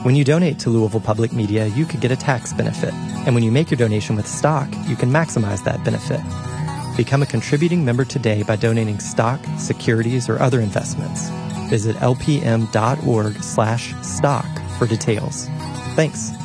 When you donate to Louisville Public Media, you could get a tax benefit. And when you make your donation with stock, you can maximize that benefit. Become a contributing member today by donating stock, securities, or other investments. Visit lpm.org/stock for details. Thanks.